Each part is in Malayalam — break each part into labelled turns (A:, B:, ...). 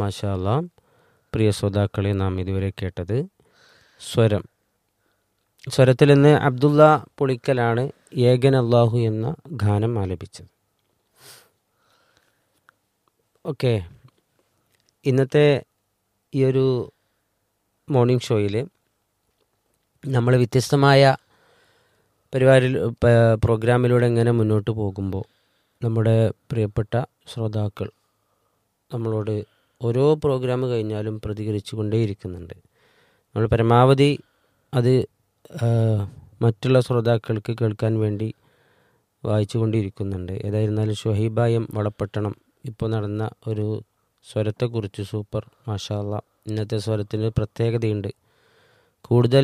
A: മാഷാ അല്ലാ. പ്രിയ ശ്രോതാക്കളെ, നാം ഇതുവരെ കേട്ടത് സ്വരത്തിൽ നിന്ന് അബ്ദുള്ള പുളിക്കലാണ് ഏകൻ അല്ലാഹു എന്ന ഗാനം ആലപിച്ചത്. ഓക്കെ, ഇന്നത്തെ ഈ ഒരു മോർണിംഗ് ഷോയിൽ നമ്മൾ വ്യത്യസ്തമായ പ്രോഗ്രാമിലൂടെ എങ്ങനെ മുന്നോട്ട് പോകുമ്പോൾ നമ്മുടെ പ്രിയപ്പെട്ട ശ്രോതാക്കൾ നമ്മളോട് ഓരോ പ്രോഗ്രാം കഴിഞ്ഞാലും പ്രതികരിച്ചു കൊണ്ടേയിരിക്കുന്നുണ്ട്. നമ്മൾ പരമാവധി അത് മറ്റുള്ള ശ്രോതാക്കൾക്ക് കേൾക്കാൻ വേണ്ടി വായിച്ചു കൊണ്ടിരിക്കുന്നുണ്ട്. ഏതായിരുന്നാലും ഷുഹൈബ എം വളപ്പട്ടണം ഇപ്പോൾ നടന്ന ഒരു സ്വരത്തെക്കുറിച്ച് സൂപ്പർ, മാഷാ അല്ലാ. ഇന്നത്തെ സ്വരത്തിന് പ്രത്യേകതയുണ്ട്. കൂടുതൽ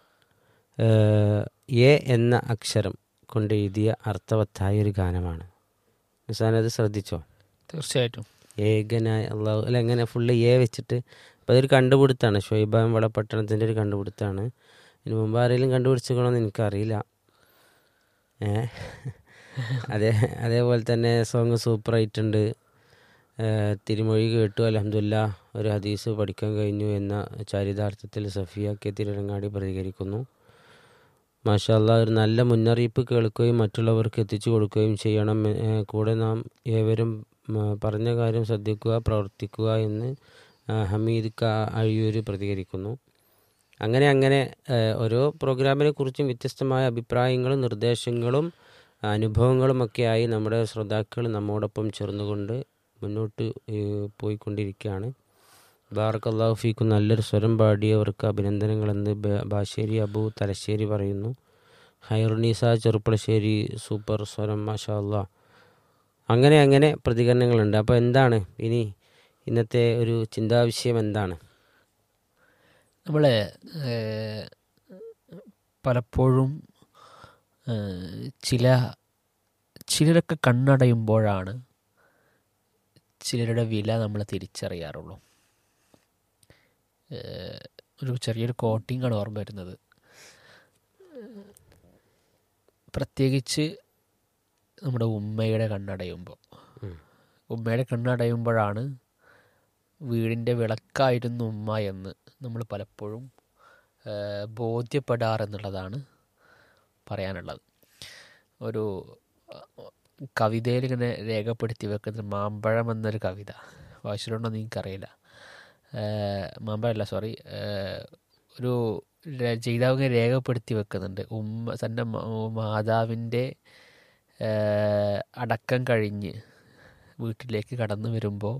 A: എ എന്ന അക്ഷരം കൊണ്ട് എഴുതിയ അർത്ഥവത്തായ ഒരു ഗാനമാണ്. നിസാൻ അത് ശ്രദ്ധിച്ചോ?
B: തീർച്ചയായിട്ടും.
A: ഏകനായ അള്ളാഹു അല്ല, എങ്ങനെ ഫുള്ള് എ വെച്ചിട്ട്. അപ്പോൾ അതൊരു കണ്ടുപിടുത്താണ്, ഷുഹൈബ എം വളപ്പട്ടണത്തിൻ്റെ ഒരു കണ്ടുപിടുത്താണ്. ഇതിന് മുമ്പ് ആരെങ്കിലും കണ്ടുപിടിച്ചിക്കണമെന്ന് എനിക്കറിയില്ല. അതേപോലെ തന്നെ സോങ് സൂപ്പറായിട്ടുണ്ട്. തിരുമൊഴി കേട്ടു, അൽഹംദുലില്ലാ. ഒരു ഹദീസ് പഠിക്കാൻ കഴിഞ്ഞു എന്ന ചാരിതാർത്ഥത്തിൽ സഫിയ കെ തിരുരങ്ങാടി പ്രതികരിക്കുന്നു. മാഷാ അല്ലാ. ഒരു നല്ല മുന്നറിയിപ്പ് കേൾക്കുകയും മറ്റുള്ളവർക്ക് എത്തിച്ചു കൊടുക്കുകയും ചെയ്യണം. കൂടെ നാം ഏവരും പറഞ്ഞ കാര്യം ശ്രദ്ധിക്കുക, പ്രവർത്തിക്കുക എന്ന് ഹമീദ് അഴിയൂർ പ്രതികരിക്കുന്നു. അങ്ങനെ ഓരോ പ്രോഗ്രാമിനെ കുറിച്ചും വ്യത്യസ്തമായ അഭിപ്രായങ്ങളും നിർദ്ദേശങ്ങളും അനുഭവങ്ങളുമൊക്കെയായി നമ്മുടെ ശ്രോതാക്കൾ നമ്മോടൊപ്പം ചേർന്നുകൊണ്ട് മുന്നോട്ട് പോയിക്കൊണ്ടിരിക്കുകയാണ്. ബാറക്കല്ലാഹു ഫീക്കും. നല്ലൊരു സ്വരം പാടിയവർക്ക് അഭിനന്ദനങ്ങളെന്ന് ബാശ്ശേരി അബു തലശ്ശേരി പറയുന്നു. ഹൈറുനീസ ചെറുപ്പളശ്ശേരി സൂപ്പർ സ്വരം, മാഷാ അല്ലാ. അങ്ങനെ പ്രതികരണങ്ങളുണ്ട്. അപ്പോൾ എന്താണ് ഇനി ഇന്നത്തെ ഒരു ചിന്താവിഷയം എന്താണ്?
B: നമ്മൾ പലപ്പോഴും ചിലരൊക്കെ കണ്ണടയുമ്പോഴാണ് ചിലരുടെ വില നമ്മൾ തിരിച്ചറിയാറുള്ളൂ. ഒരു ചെറിയൊരു കോട്ടിങ്ങാണ് ഓർമ്മ വരുന്നത്. പ്രത്യേകിച്ച് നമ്മുടെ ഉമ്മയുടെ കണ്ണടയുമ്പോഴാണ് വീടിൻ്റെ വിളക്കായിരുന്നു ഉമ്മ എന്ന് നമ്മൾ പലപ്പോഴും ബോധ്യപ്പെടാറെന്നുള്ളതാണ് പറയാനുള്ളത്. ഒരു കവിതയിൽ ഇങ്ങനെ രേഖപ്പെടുത്തി വെക്കുന്നത് മാമ്പഴം എന്നൊരു കവിത വായിച്ചിട്ടുണ്ടോ എന്ന് എനിക്കറിയില്ല. ഒരു രചയിതാവ് ഇങ്ങനെ രേഖപ്പെടുത്തി വെക്കുന്നുണ്ട്. തൻ്റെ മാതാവിൻ്റെ അടക്കം കഴിഞ്ഞ് വീട്ടിലേക്ക് കടന്നു വരുമ്പോൾ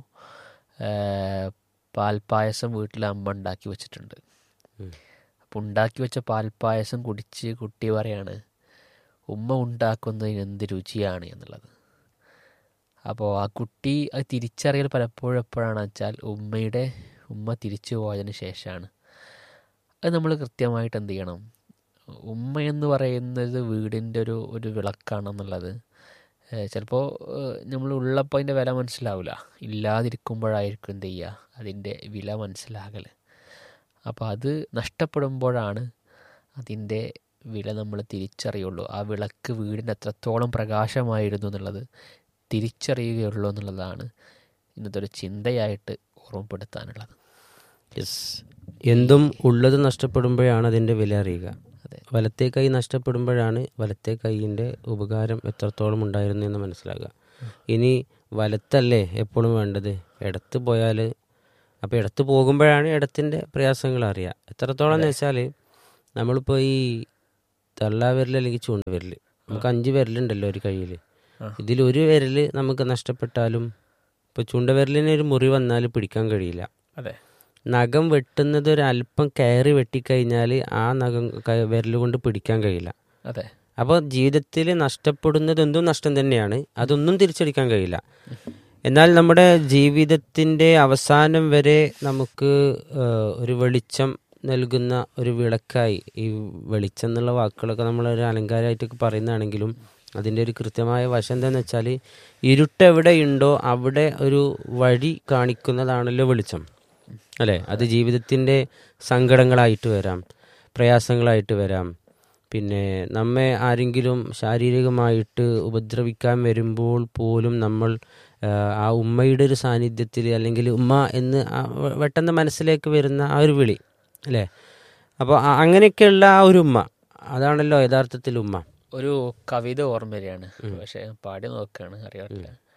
B: പാൽപ്പായസം വീട്ടിൽ അമ്മ ഉണ്ടാക്കി വെച്ചിട്ടുണ്ട്. അപ്പോൾ ഉണ്ടാക്കി വെച്ച പാൽപ്പായസം കുടിച്ച് കുട്ടി പറയാണ് ഉമ്മ ഉണ്ടാക്കുന്നതിന് എന്ത് രുചിയാണ് എന്നുള്ളത്. അപ്പോൾ ആ കുട്ടി അത് തിരിച്ചറിയൽ പലപ്പോഴും എപ്പോഴാണെന്ന് വെച്ചാൽ ഉമ്മ തിരിച്ചു പോയതിന് ശേഷമാണ്. അത് നമ്മൾ കൃത്യമായിട്ട് എന്ത് ചെയ്യണം, ഉമ്മ എന്ന് പറയുന്നത് വീടിൻ്റെ ഒരു വിളക്കാണെന്നുള്ളത് ചിലപ്പോൾ നമ്മൾ ഉള്ളപ്പോൾ അതിൻ്റെ വില മനസ്സിലാവില്ല, ഇല്ലാതിരിക്കുമ്പോഴായിരിക്കും എന്ത് ചെയ്യുക അതിൻ്റെ വില മനസ്സിലാകൽ. അപ്പോൾ അത് നഷ്ടപ്പെടുമ്പോഴാണ് അതിൻ്റെ വില നമ്മൾ തിരിച്ചറിയുള്ളൂ. ആ വിളക്ക് വീടിന് എത്രത്തോളം പ്രകാശമായിരുന്നു എന്നുള്ളത് തിരിച്ചറിയുകയുള്ളൂ എന്നുള്ളതാണ് ഇന്നത്തെ ഒരു ചിന്തയായിട്ട് ഓർമ്മപ്പെടുത്താനുള്ളത്.
A: എന്തും ഉള്ളത് നഷ്ടപ്പെടുമ്പോഴാണ് അതിൻ്റെ വില അറിയുക. വലത്തെ കൈ നഷ്ടപ്പെടുമ്പോഴാണ് വലത്തെ കൈയിൻ്റെ ഉപകാരം എത്രത്തോളം ഉണ്ടായിരുന്നു എന്ന് മനസ്സിലാക്കുക. ഇനി വലത്തല്ലേ എപ്പോഴും വേണ്ടത്, ഇടത്ത് പോയാൽ, അപ്പോൾ ഇടത്ത് പോകുമ്പോഴാണ് ഇടത്തിൻ്റെ പ്രയാസങ്ങൾ അറിയുക. എത്രത്തോളം എന്ന് വെച്ചാൽ നമ്മളിപ്പോൾ ഈ തള്ളാവിരൽ അല്ലെങ്കിൽ ചൂണ്ടുവിരൽ, നമുക്ക് 5 വിരലുണ്ടല്ലോ ഒരു കയ്യിൽ. ഇതിലൊരു വിരൽ നമുക്ക് നഷ്ടപ്പെട്ടാലും, ഇപ്പോൾ ചൂണ്ടുവിരലിന് ഒരു മുറി വന്നാൽ പിടിക്കാൻ കഴിയില്ല. നഖം വെട്ടുന്നത് ഒരല്പം കയറി വെട്ടിക്കഴിഞ്ഞാൽ ആ നഖം വിരൽ കൊണ്ട് പിടിക്കാൻ കഴിയില്ല. അപ്പോൾ ജീവിതത്തിൽ നഷ്ടപ്പെടുന്നത് എന്തും നഷ്ടം തന്നെയാണ്, അതൊന്നും തിരിച്ചടിക്കാൻ കഴിയില്ല. എന്നാൽ നമ്മുടെ ജീവിതത്തിൻ്റെ അവസാനം വരെ നമുക്ക് ഒരു വെളിച്ചം നൽകുന്ന ഒരു വിളക്കായി, ഈ വെളിച്ചം എന്നുള്ള വാക്കുകളൊക്കെ നമ്മളൊരു അലങ്കാരമായിട്ടൊക്കെ പറയുന്നതാണെങ്കിലും അതിൻ്റെ ഒരു കൃത്യമായ വശം എന്താണെന്ന് വെച്ചാൽ ഇരുട്ടെവിടെയുണ്ടോ അവിടെ ഒരു വഴി കാണിക്കുന്നതാണല്ലോ വെളിച്ചം, അല്ലേ? അത് ജീവിതത്തിൻ്റെ സങ്കടങ്ങളായിട്ട് വരാം, പ്രയാസങ്ങളായിട്ട് വരാം. പിന്നെ നമ്മെ ആരെങ്കിലും ശാരീരികമായിട്ട് ഉപദ്രവിക്കാൻ വരുമ്പോൾ പോലും നമ്മൾ ആ ഉമ്മയുടെ ഒരു സാന്നിധ്യത്തിൽ അല്ലെങ്കിൽ ഉമ്മ എന്ന് പെട്ടെന്ന് മനസ്സിലേക്ക് വരുന്ന ആ ഒരു വിളി അല്ലേ? അപ്പോൾ അങ്ങനെയൊക്കെയുള്ള ആ ഒരു ഉമ്മ, അതാണല്ലോ യഥാർത്ഥത്തിൽ ഉമ്മ.
B: ഒരു കവിത ഓർമ്മ വരികയാണ്, പക്ഷേ പാടി നോക്കുകയാണ്, അറിയാറില്ല.